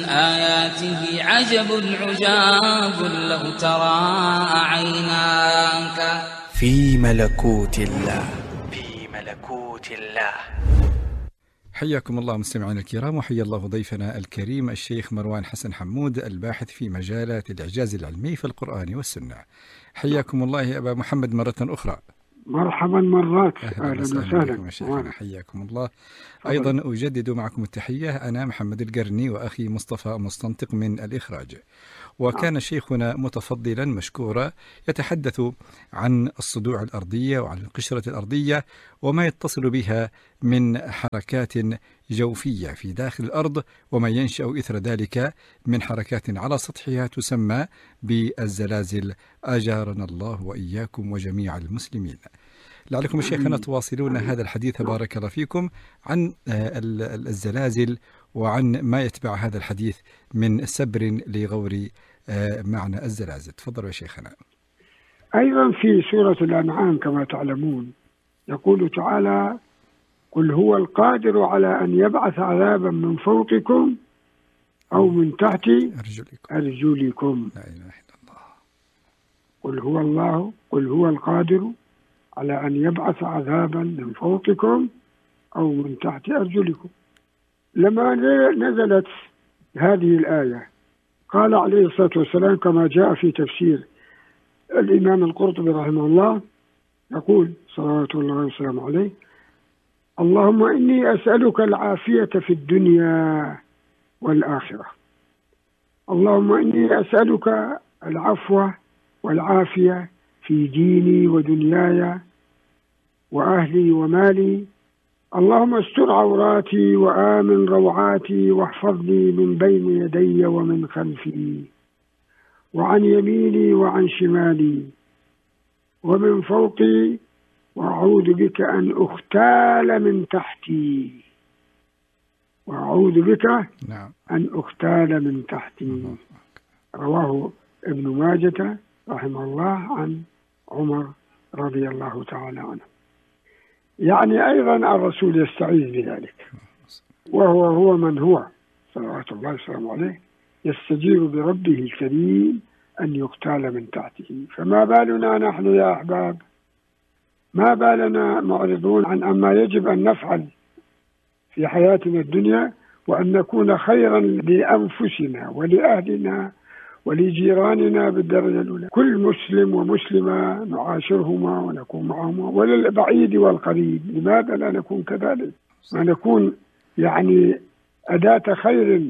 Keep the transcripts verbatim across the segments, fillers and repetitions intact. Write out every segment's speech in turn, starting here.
آياته عجب عجاب لو ترى عيناك في ملكوت الله. في ملكوت الله. حياكم الله مستمعينا الكرام، وحيا الله ضيفنا الكريم الشيخ مروان حسن حمود، الباحث في مجالات الإعجاز العلمي في القرآن والسنة. حياكم الله يا أبا محمد مرة أخرى. مرحبا مرات. أهلا وسهلا بكم يا شيخنا، حياكم الله. أيضا أجدد معكم التحية، أنا محمد القرني وأخي مصطفى مستنطق من الإخراج. وكان شيخنا متفضلا مشكورا يتحدث عن الصدوع الأرضية وعن القشرة الأرضية وما يتصل بها من حركات جوفية في داخل الأرض وما ينشأ إثر ذلك من حركات على سطحها تسمى بالزلازل، أجارنا الله وإياكم وجميع المسلمين. لعلكم شيخنا تواصلون هذا الحديث بارك الله فيكم عن الزلازل وعن ما يتبع هذا الحديث من سبر لغور معنى الزلازل. تفضلوا يا شيخنا. أيضا في سورة الأنعام كما تعلمون يقول تعالى: قل هو القادر على أن يبعث عذابا من فوقكم أو من تحت أرجلكم, أرجلكم. لا إله إلا الله. قل هو الله قل هو القادر على أن يبعث عذابا من فوقكم أو من تحت أرجلكم. لما نزلت هذه الآية قال عليه الصلاة والسلام كما جاء في تفسير الإمام القرطبي رحمه الله، يقول صلوات الله وسلامه عليه: اللهم إني أسألك العافية في الدنيا والآخرة. اللهم إني أسألك العفو والعافية في ديني ودنياي وأهلي ومالي. اللهم استر عوراتي وآمن روعاتي واحفظني من بين يدي ومن خلفي وعن يميني وعن شمالي ومن فوقي، وأعوذ بك أن أختال من تحتي وأعوذ بك نعم. أن أختال من تحتي. رواه ابن ماجة رحمه الله عن عمر رضي الله تعالى عنه. يعني أيضا الرسول يستعيذ بذلك، وهو هو من هو صلوات الله وسلامه عليه يستجير بربه الكريم أن يقتال من تحته. فما بالنا نحن يا أحباب؟ ما بالنا معرضون عن أما يجب أن نفعل في حياتنا الدنيا وأن نكون خيرا لأنفسنا ولأهلنا ولجيراننا بالدرجة الأولى. كل مسلم ومسلمة نعاشرهما ونكون معهما، وللبعيد والقريب. لماذا لا نكون كذلك؟ ما نكون يعني أداة خير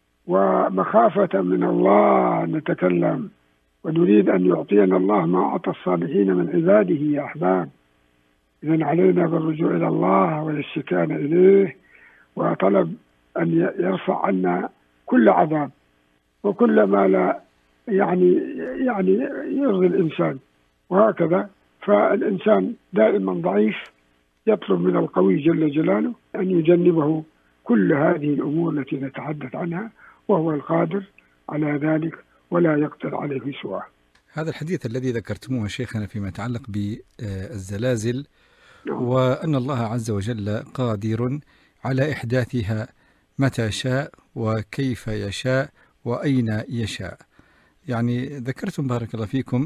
ومخافة من الله نتكلم، ونريد أن يعطينا الله ما أعطى الصالحين من عباده يا أحباب. إذن علينا بالرجوع إلى الله والاستكانة إليه وطلب أن يرفع عنا كل عذاب وكل ما لا يعني يعني يرضي الإنسان، وهكذا. فالإنسان دائما ضعيف، يطلب من القوي جل جلاله أن يجنبه كل هذه الأمور التي نتحدث عنها، وهو القادر على ذلك ولا يقدر عليه سواه. هذا الحديث الذي ذكرتموه شيخنا فيما يتعلق بالزلازل وأن الله عز وجل قادر على إحداثها متى شاء وكيف يشاء وأين يشاء. يعني ذكرتم بارك الله فيكم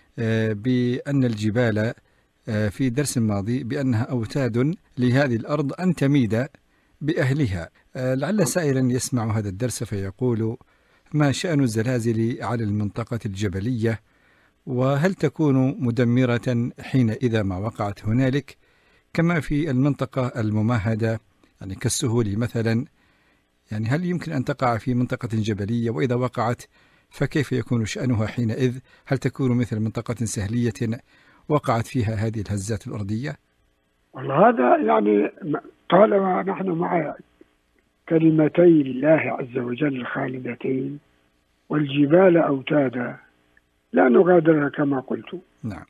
بأن الجبال في درس ماضي بأنها أوتاد لهذه الأرض أن تميد بأهلها. لعل سائلا يسمع هذا الدرس فيقول: ما شأن الزلازل على المنطقة الجبلية؟ وهل تكون مدمرة حين إذا ما وقعت هنالك كما في المنطقة الممهدة يعني كالسهول مثلا؟ يعني هل يمكن أن تقع في منطقة جبلية؟ وإذا وقعت فكيف يكون شأنها حينئذ؟ هل تكون مثل منطقة سهلية وقعت فيها هذه الهزات الأرضية؟ هذا يعني طالما نحن مع كلمتي الله عز وجل الخالدتين والجبال أوتادا لا نغادرها كما قلت. نعم.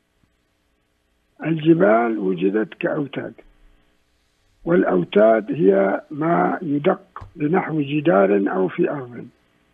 الجبال وجدت كأوتاد، والأوتاد هي ما يدق بنحو جدار أو في أرض.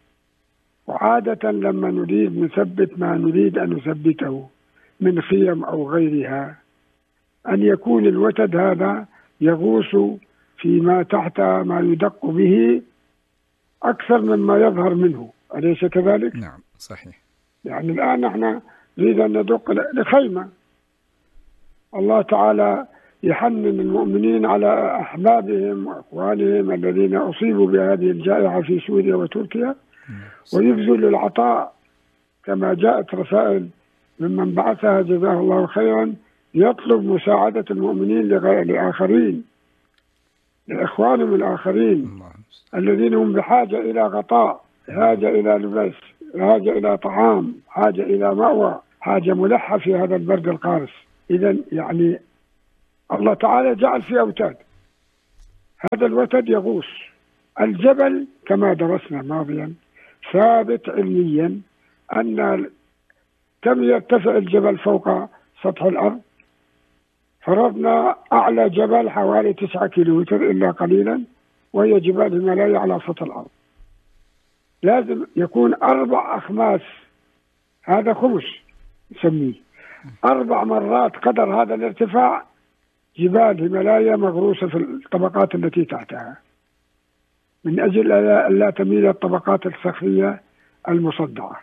وعادة لما نريد نثبت ما نريد أن نثبته من خيم أو غيرها أن يكون الوتد هذا يغوص فيما تحت ما يدق به أكثر مما يظهر منه، أليس كذلك؟ نعم صحيح. يعني الآن نحن نريد أن ندق لخيمة، الله تعالى يحنن المؤمنين على أحبابهم وأخوانهم الذين أصيبوا بهذه الجائحة في سوريا وتركيا، ويبذل العطاء كما جاءت رسائل ممن بعثها جزاه الله خيرا يطلب مساعدة المؤمنين لآخرين، لإخوانهم الآخرين الذين هم بحاجة إلى غطاء، حاجة إلى لباس، حاجة إلى طعام، حاجة إلى مأوى، حاجة ملحة في هذا البرد القارس. إذا يعني الله تعالى جعل في أوتاد، هذا الوتد يغوص. الجبل كما درسنا ماضيا ثابت علميا أن كم يرتفع الجبل فوق سطح الأرض؟ فرضنا أعلى جبل حوالي تسعة كيلومتر إلا قليلا، وهي جبال الهيمالايا على سطح الأرض. لازم يكون أربع أخماس، هذا خمس نسميه، أربع مرات قدر هذا الارتفاع جبال الهيمالايا مغروسة في الطبقات التي تحتها، من أجل ألا تميل الطبقات الصخرية المصدعة.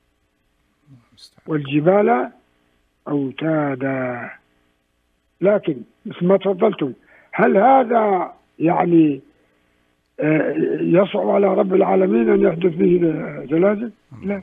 والجبال أوتادا. لكن مثل ما تفضلتم، هل هذا يعني يصعب على رب العالمين أن يحدث به زلازل؟ لا،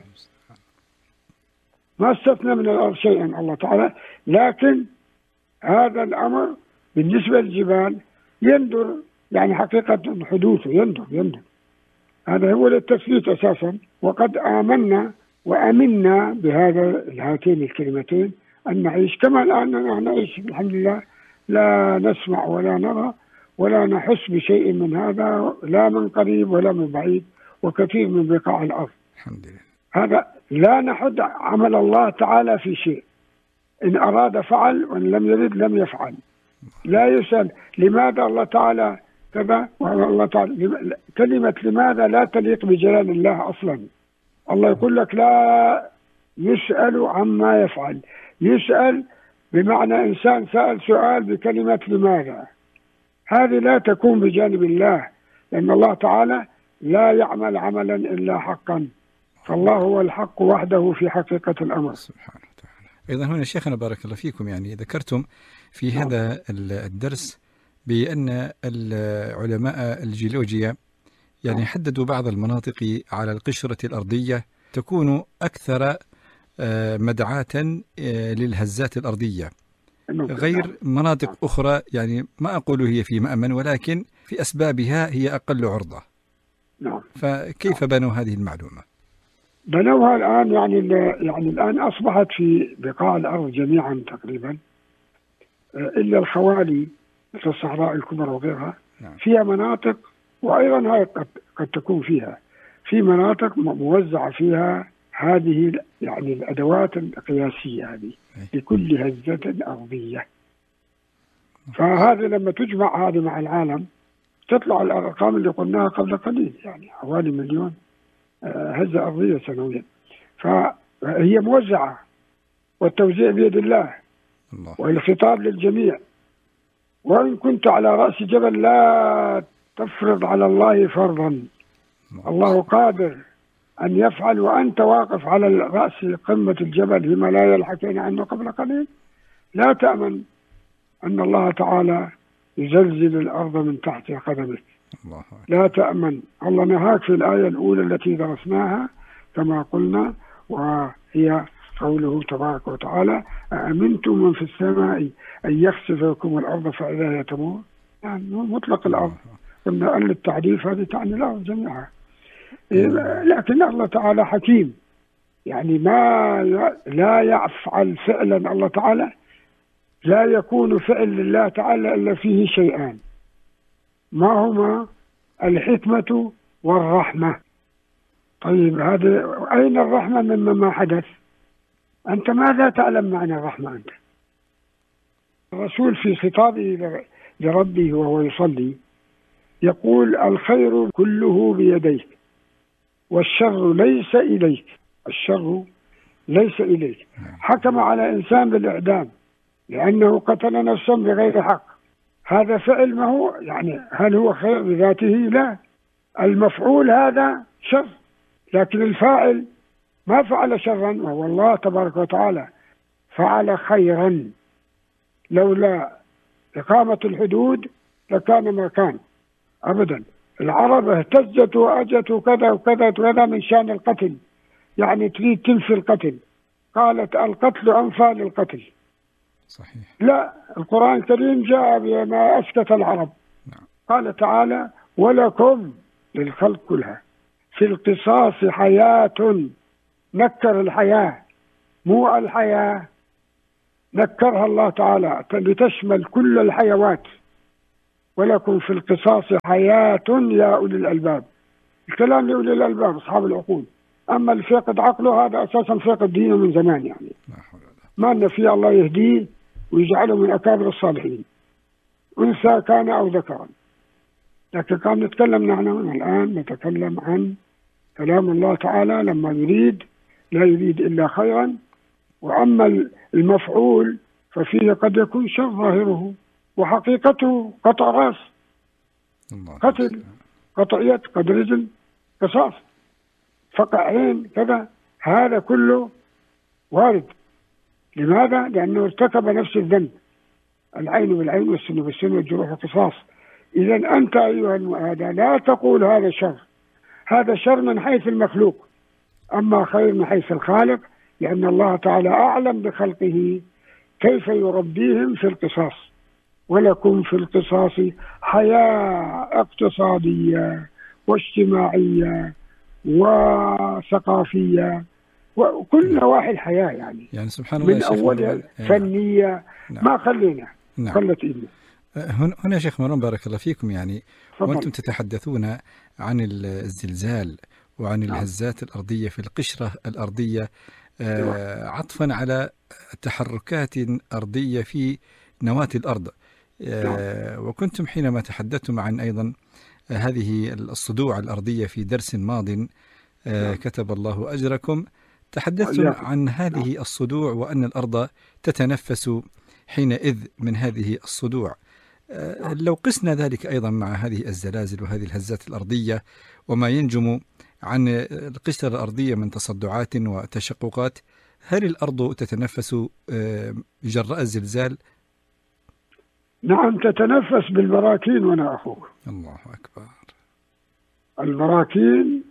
ما استثنى من الأرض شيئا الله تعالى. لكن هذا الأمر بالنسبة للجبال يندر، يعني حقيقة حدوثه يندر يندر هذا هو للتثبيت أساسا. وقد آمنا وأمنا بهذا هاتين الكلمتين أن نعيش كما الآن نعيش الحمد لله، لا نسمع ولا نرى ولا نحس بشيء من هذا، لا من قريب ولا من بعيد، وكثير من بقاع الأرض الحمد لله. هذا لا نحد عمل الله تعالى في شيء، إن أراد فعل وإن لم يرد لم يفعل. لا يسأل لماذا الله تعالى كذا، والله تعالى كلمة لماذا لا تليق بجلال الله أصلا. الله يقول لك لا يسأل عما يفعل، يسأل بمعنى إنسان سأل سؤال بكلمة لماذا، هذه لا تكون بجانب الله، لأن الله تعالى لا يعمل عملا إلا حقا، فالله هو الحق وحده في حقيقة الأمر سبحانه وتعالى. أيضا هنا شيخنا بارك الله فيكم، يعني ذكرتم في هذا الدرس بأن العلماء الجيولوجيا يعني حددوا بعض المناطق على القشرة الأرضية تكون أكثر مدعاة للهزات الأرضية، غير مناطق أخرى يعني ما أقول هي في مأمن، ولكن في أسبابها هي أقل عرضة. فكيف بنوا هذه المعلومة؟ بنوها الآن يعني يعني الآن أصبحت في بقاع الأرض جميعا تقريبا إلا الخوالي مثل الصحراء الكبرى وغيرها، فيها مناطق، وأيضا هاي قد, قد تكون فيها في مناطق موزعة فيها هذه يعني الأدوات القياسية هذه لكل هزة أرضية. فهذه لما تجمع هذه مع العالم تطلع الأرقام اللي قلناها قبل قليل، يعني حوالي مليون هزة أرضية سنويا. فهي موزعة والتوزيع بيد الله والخطاب للجميع. وإن كنت على رأس جبل لا تفرض على الله فرضا، الله قادر أن يفعل وأنت واقف على رأس قمة الجبل الهيمالايا اللي حكينا عنه قبل قليل. لا تأمن أن الله تعالى يزلزل الأرض من تحت قدمك، لا تأمن. الله نهاك في الآية الأولى التي درسناها كما قلنا، وهي قوله تبارك وتعالى أأمنتم من في السماء أن يخسف بكم الأرض فإذا هي تمور. يعني مطلق الأرض، قلنا أن التعريف هذه تعني الأرض جميعها. لكن الله تعالى حكيم، يعني ما لا يفعل فعلا الله تعالى، لا يكون فعل لله تعالى إلا فيه شيئان، ما هما؟ الحكمة والرحمة. طيب هذا أين الرحمة مما ما حدث؟ أنت ماذا تعلم معنى الرحمة أنت؟ الرسول في خطابه لربه وهو يصلي يقول الخير كله بيديك والشر ليس إليك، الشر ليس إليك. حكم على إنسان بالإعدام لأنه قتل نفسا بغير حق، هذا فعل ما هو يعني هل هو خير بذاته؟ لا، المفعول هذا شر، لكن الفاعل ما فعل شرا، وهو الله تبارك وتعالى، فعل خيرا. لولا إقامة الحدود لكان ما كان أبدا. العرب اهتزت وأجت وكذا وكذا وكذا من شأن القتل، يعني تريد تنفي القتل، قالت القتل أنفى للقتل. صحيح. لا، القرآن الكريم جاء بما أسكت العرب. نعم. قال تعالى ولكم للخلق كلها في القصاص حياة، نكر الحياة مو الحياة، نكرها الله تعالى لتشمل كل الحيوات. ولكم في القصاص حياة يا أولي الألباب. الكلام لأولي الألباب أصحاب العقول، أما اللي فاقد عقله هذا أساسا فاقد دينه من زمان، يعني ما أن في الله يهديه ويجعله من أكابر الصالحين، أنثى كان أو ذكرا. لكن كان نتكلم نحن الآن نتكلم عن كلام الله تعالى لما يريد لا يريد إلا خيرا. وأما المفعول ففيه قد يكون شر ظاهره وحقيقته قطع راس، قتل، قطع يد، قد رجل، قصاص، فقع عين، كذا. هذا كله وارد. لماذا؟ لأنه ارتكب نفس الذنب. العين بالعين والسن بالسن والجروح قصاص. إذا أنت أيها المؤمن لا تقول هذا شر، هذا شر من حيث المخلوق، أما خير من حيث الخالق، لأن الله تعالى أعلم بخلقه كيف يربيهم في القصاص. ولكم في القصاص حياة اقتصادية واجتماعية وثقافية وكل نواحي الحياة، يعني يعني سبحان الله من أول فنية. نعم. ما خلينا نعم. خلت إيدنا. هنا يا شيخ مروان بارك الله فيكم، يعني فضل. وأنتم تتحدثون عن الزلزال وعن الهزات الأرضية في القشرة الأرضية، آه عطفا على تحركات أرضية في نواة الأرض، آه وكنتم حينما تحدثتم عن أيضا آه هذه الصدوع الأرضية في درس ماض، آه كتب الله أجركم، تحدثتم عن هذه الصدوع وأن الأرض تتنفس حينئذ من هذه الصدوع. آه لو قسنا ذلك أيضا مع هذه الزلازل وهذه الهزات الأرضية وما ينجم عن القشرة الأرضية من تصدعات وتشققات، هل الأرض تتنفس جراء الزلزال؟ نعم تتنفس بالبراكين وانا أخوك. الله أكبر. البراكين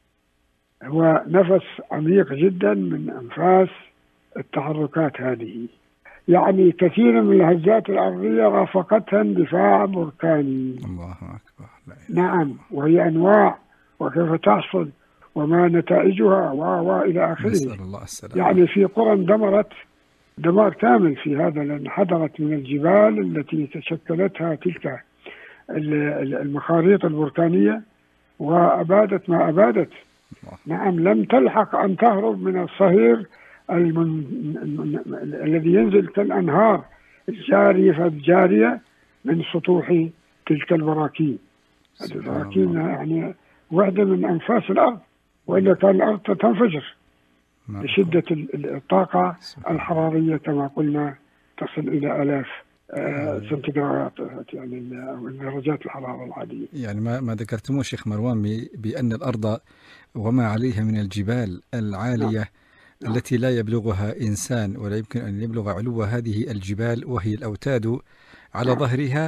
هو نفس عميق جدا من أنفاس التحركات هذه. يعني كثير من الهزات الأرضية رافقتها اندفاع بركاني. الله أكبر. نعم، وهي أنواع وكيف تحصل وما نتائجها وإلى آخره. نسأل الله السلامة. يعني في قرى اندمرت دمار كامل في هذا، لأن حدرت من الجبال التي تشكلتها تلك المخاريط البركانية وأبادت ما أبادت. نعم، لم تلحق أن تهرب من الصهير المن... الذي ينزل كالأنهار الجارية الجارية من سطوح تلك البراكين. البراكين يعني واحدة من أنفاس الأرض، وإلا كان الأرض تنفجر بشدة الطاقة الحرارية كما قلنا تصل إلى آلاف سنتيغراد، يعني درجات الحرارة العادية. يعني ما ما ذكرتموه شيخ مروان بأن الأرض وما عليها من الجبال العالية نعم. التي لا يبلغها إنسان ولا يمكن أن يبلغ علو هذه الجبال، وهي الأوتاد على نعم. ظهرها.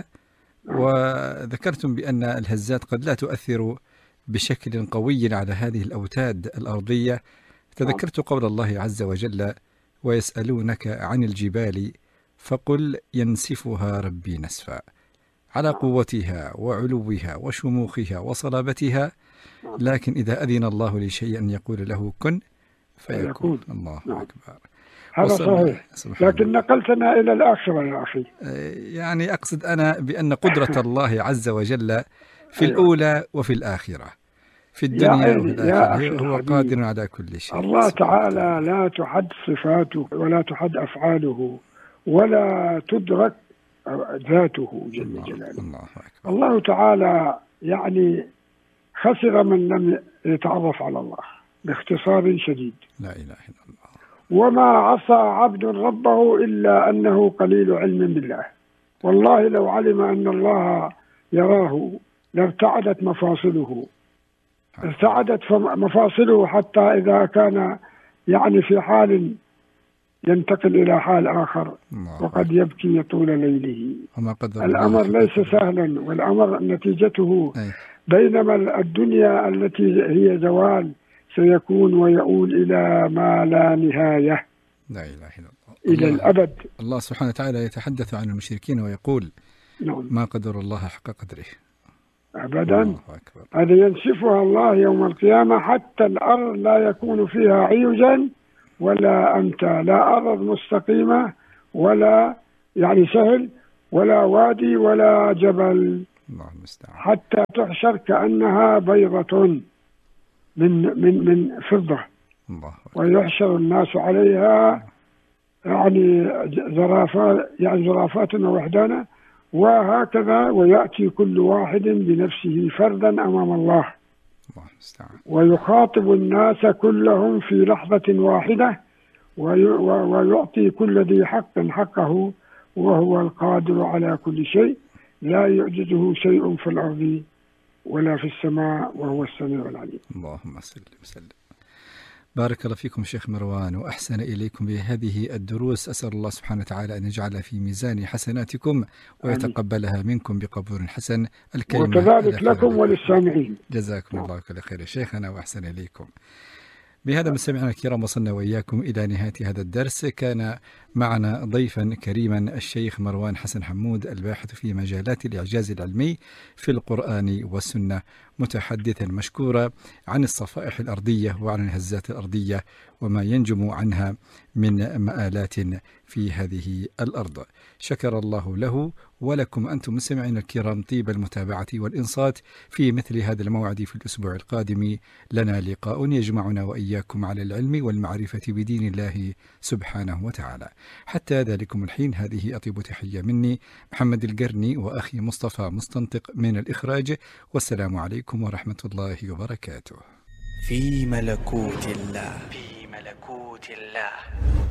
وذكرتم بأن الهزات قد لا تؤثر بشكل قوي على هذه الأوتاد الأرضية. تذكرت قول الله عز وجل ويسألونك عن الجبال فقل ينسفها ربي نسفا، على قوتها وعلوها وشموخها وصلابتها، لكن إذا أذن الله لشيء أن يقول له كن فيكون. الله نعم. أكبر. هذا صحيح، لكن نقلتنا إلى الآخرة يا أخي. يعني أقصد أنا بأن قدرة الله عز وجل في الأولى وفي الآخرة، في الدنيا وفي الآخرة، هو قادر على كل شيء. الله تعالى لا تحد صفاته ولا تحد أفعاله ولا تدرك ذاته جل جلاله. الله أكبر. الله تعالى يعني خسر من لم يتعرف على الله باختصار شديد. لا إله إلا الله. وما عصى عبد ربه إلا أنه قليل علم بالله. والله لو علم أن الله يراه لابتعدت مفاصله ارتعدت مفاصله حتى إذا كان يعني في حال ينتقل إلى حال آخر وقد يبكي طول ليله. الأمر ليس سهلا، والأمر نتيجته أي. بينما الدنيا التي هي زوال سيكون ويؤول إلى ما لا نهاية، لا إله إلا الله، إلى الله الأبد. الله سبحانه وتعالى يتحدث عن المشركين ويقول نعم. ما قدر الله حق قدره أبدا. هذا ينسفها الله يوم القيامة حتى الأرض لا يكون فيها عيوجا ولا أمتا، لا أرض مستقيمة ولا يعني سهل ولا وادي ولا جبل، الله المستعان، حتى تحشر كأنها بيضة من من من فضة، الله، ويحشر الناس عليها يعني زرافات، يعني زرافات ووحدانا، وهكذا، ويأتي كل واحد بنفسه فردا أمام الله، الله المستعان، ويخاطب الناس كلهم في لحظة واحدة، ويعطي كل ذي حق حقه، وهو القادر على كل شيء، لا يعجزه شيء في الأرض ولا في السماء، وهو السميع العليم. اللهم صل وسلم. بارك الله فيكم شيخ مروان وأحسن إليكم بهذه الدروس. أسأل الله سبحانه وتعالى أن يجعل في ميزان حسناتكم ويتقبلها منكم بقبول حسن. الكلمة وكذلك لكم وللسامعين. جزاكم الله كل خير شيخنا وأحسن إليكم. بهذا مستمعينا الكرام وصلنا وإياكم إلى نهاية هذا الدرس. كان معنا ضيفا كريما الشيخ مروان حسن حمود، الباحث في مجالات الإعجاز العلمي في القرآن والسنة، متحدثا مشكورا عن الصفائح الأرضية وعن الهزات الأرضية وما ينجم عنها من مآلات في هذه الأرض. شكر الله له ولكم أنتم مستمعين الكرام طيب المتابعة والإنصات. في مثل هذا الموعد في الأسبوع القادم لنا لقاء يجمعنا وإياكم على العلم والمعرفة بدين الله سبحانه وتعالى. حتى ذلكم الحين هذه أطيب تحية مني محمد القرني وأخي مصطفى مستنطق من الإخراج، والسلام عليكم ورحمة الله وبركاته. في ملكوت الله، في ملكوت الله.